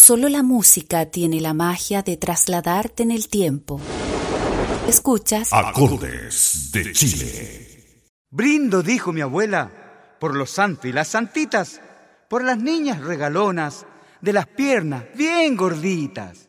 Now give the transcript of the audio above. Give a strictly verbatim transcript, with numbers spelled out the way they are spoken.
Solo la música tiene la magia de trasladarte en el tiempo. Escuchas Acordes de Chile. Brindo, dijo mi abuela, por los santos y las santitas, por las niñas regalonas, de las piernas bien gorditas.